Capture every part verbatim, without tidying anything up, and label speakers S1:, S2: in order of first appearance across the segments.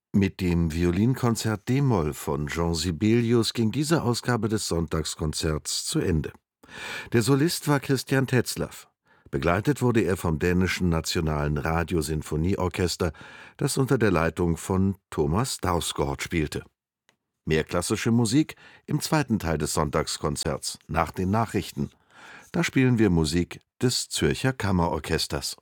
S1: Mit dem Violinkonzert d-Moll von Jean Sibelius ging diese Ausgabe des Sonntagskonzerts zu Ende. Der Solist war Christian Tetzlaff. Begleitet wurde er vom dänischen Nationalen Radiosinfonieorchester, das unter der Leitung von Thomas Dausgaard spielte. Mehr klassische Musik im zweiten Teil des Sonntagskonzerts, nach den Nachrichten. Da spielen wir Musik des Zürcher Kammerorchesters.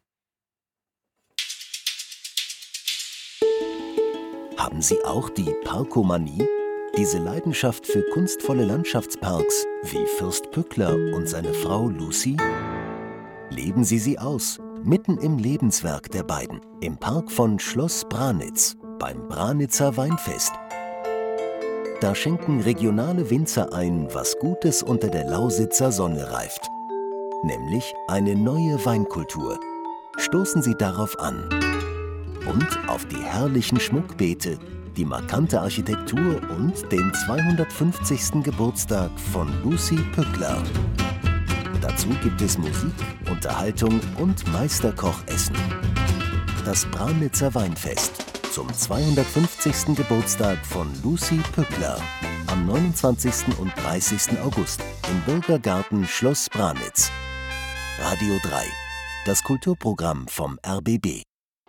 S2: Haben Sie auch die Parkomanie? Diese Leidenschaft für kunstvolle Landschaftsparks wie Fürst Pückler und seine Frau Lucy? Leben Sie sie aus, mitten im Lebenswerk der beiden, im Park von Schloss Branitz, beim Branitzer Weinfest. Da schenken regionale Winzer ein, was Gutes unter der Lausitzer Sonne reift. Nämlich eine neue Weinkultur. Stoßen Sie darauf an. Und auf die herrlichen Schmuckbeete, die markante Architektur und den zweihundertfünfzigsten Geburtstag von Lucy Pückler. Dazu gibt es Musik, Unterhaltung und Meisterkochessen. Das Branitzer Weinfest zum zweihundertfünfzigsten Geburtstag von Lucy Pückler am neunundzwanzigsten und dreißigsten August im Bürgergarten Schloss Branitz. Radio drei, das Kulturprogramm vom R B B.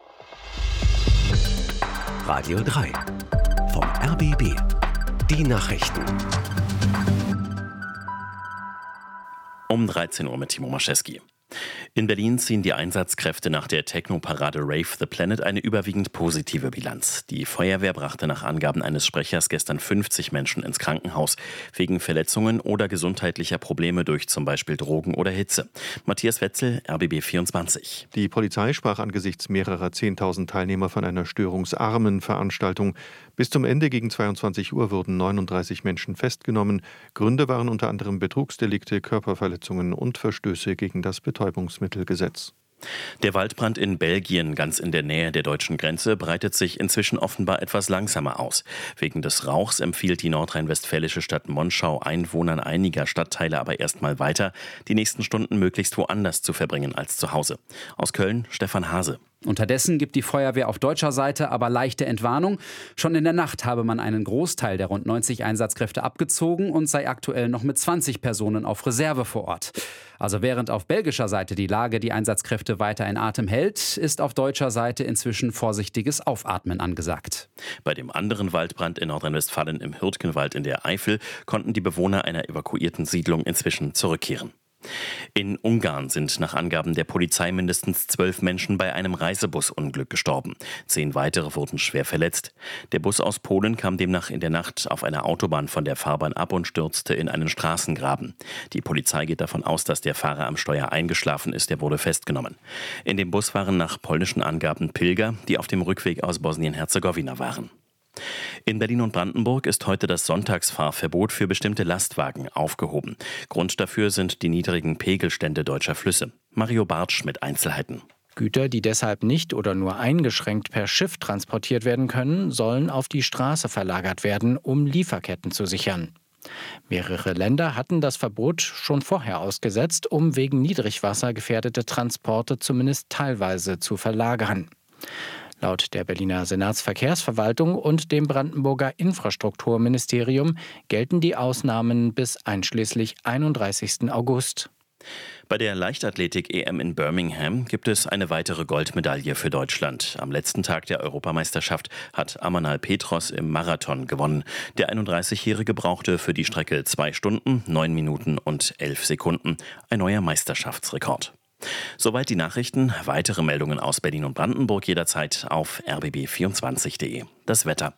S3: Radio drei vom R B B. Die Nachrichten.
S4: Um dreizehn Uhr mit Timo Maschewski. In Berlin ziehen die Einsatzkräfte nach der Techno-Parade Rave the Planet eine überwiegend positive Bilanz. Die Feuerwehr brachte nach Angaben eines Sprechers gestern fünfzig Menschen ins Krankenhaus wegen Verletzungen oder gesundheitlicher Probleme durch zum Beispiel Drogen oder Hitze. Matthias Wetzel, R B B vierundzwanzig.
S5: Die Polizei sprach angesichts mehrerer zehntausend Teilnehmer von einer störungsarmen Veranstaltung. Bis zum Ende gegen zweiundzwanzig Uhr wurden neununddreißig Menschen festgenommen. Gründe waren unter anderem Betrugsdelikte, Körperverletzungen und Verstöße gegen das Betäubungsmittelgesetz.
S4: Der Waldbrand in Belgien, ganz in der Nähe der deutschen Grenze, breitet sich inzwischen offenbar etwas langsamer aus. Wegen des Rauchs empfiehlt die nordrhein-westfälische Stadt Monschau Einwohnern einiger Stadtteile aber erstmal weiter, die nächsten Stunden möglichst woanders zu verbringen als zu Hause. Aus Köln, Stefan Hase.
S6: Unterdessen gibt die Feuerwehr auf deutscher Seite aber leichte Entwarnung. Schon in der Nacht habe man einen Großteil der rund neunzig Einsatzkräfte abgezogen und sei aktuell noch mit zwanzig Personen auf Reserve vor Ort. Also während auf belgischer Seite die Lage die Einsatzkräfte weiter in Atem hält, ist auf deutscher Seite inzwischen vorsichtiges Aufatmen angesagt.
S4: Bei dem anderen Waldbrand in Nordrhein-Westfalen im Hürtgenwald in der Eifel konnten die Bewohner einer evakuierten Siedlung inzwischen zurückkehren. In Ungarn sind nach Angaben der Polizei mindestens zwölf Menschen bei einem Reisebusunglück gestorben. Zehn weitere wurden schwer verletzt. Der Bus aus Polen kam demnach in der Nacht auf einer Autobahn von der Fahrbahn ab und stürzte in einen Straßengraben. Die Polizei geht davon aus, dass der Fahrer am Steuer eingeschlafen ist. Er wurde festgenommen. In dem Bus waren nach polnischen Angaben Pilger, die auf dem Rückweg aus Bosnien-Herzegowina waren. In Berlin und Brandenburg ist heute das Sonntagsfahrverbot für bestimmte Lastwagen aufgehoben. Grund dafür sind die niedrigen Pegelstände deutscher Flüsse. Mario Bartsch mit Einzelheiten.
S7: Güter, die deshalb nicht oder nur eingeschränkt per Schiff transportiert werden können, sollen auf die Straße verlagert werden, um Lieferketten zu sichern. Mehrere Länder hatten das Verbot schon vorher ausgesetzt, um wegen Niedrigwasser gefährdete Transporte zumindest teilweise zu verlagern. Laut der Berliner Senatsverkehrsverwaltung und dem Brandenburger Infrastrukturministerium gelten die Ausnahmen bis einschließlich einunddreißigsten August.
S4: Bei der Leichtathletik-E M in Birmingham gibt es eine weitere Goldmedaille für Deutschland. Am letzten Tag der Europameisterschaft hat Amanal Petros im Marathon gewonnen. Der einunddreißigjährige brauchte für die Strecke zwei Stunden, neun Minuten und elf Sekunden. Ein neuer Meisterschaftsrekord. Soweit die Nachrichten. Weitere Meldungen aus Berlin und Brandenburg jederzeit auf r b b vierundzwanzig punkt de. Das Wetter.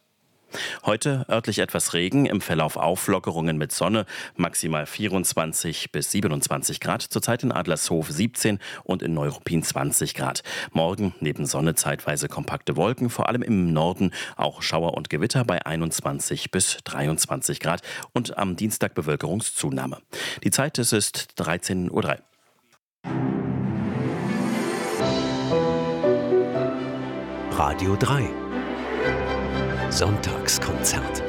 S4: Heute örtlich etwas Regen, im Verlauf Auflockerungen mit Sonne, maximal vierundzwanzig bis siebenundzwanzig Grad, zurzeit in Adlershof siebzehn und in Neuruppin zwanzig Grad. Morgen neben Sonne zeitweise kompakte Wolken, vor allem im Norden auch Schauer und Gewitter bei einundzwanzig bis dreiundzwanzig Grad und am Dienstag Bewölkerungszunahme. Die Zeit, es ist dreizehn Uhr drei.
S3: Radio drei. Sonntagskonzert.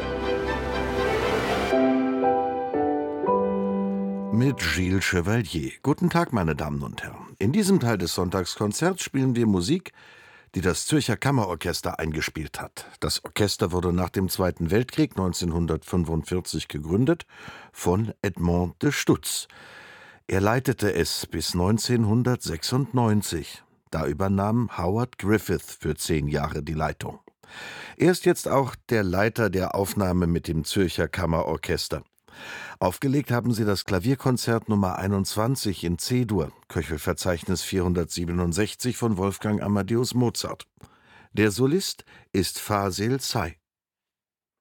S1: Mit Gilles Chevalier. Guten Tag, meine Damen und Herren. In diesem Teil des Sonntagskonzerts spielen wir Musik die das Zürcher Kammerorchester eingespielt hat. Das Orchester wurde nach dem Zweiten Weltkrieg neunzehnhundertfünfundvierzig gegründet von Edmond de Stutz. Er leitete es bis neunzehnhundertsechsundneunzig. Da übernahm Howard Griffith für zehn Jahre die Leitung. Er ist jetzt auch der Leiter der Aufnahme mit dem Zürcher Kammerorchester. Aufgelegt haben sie das Klavierkonzert Nummer einundzwanzig in C-Dur, Köchelverzeichnis vierhundertsiebenundsechzig von Wolfgang Amadeus Mozart. Der Solist ist Fasil Say.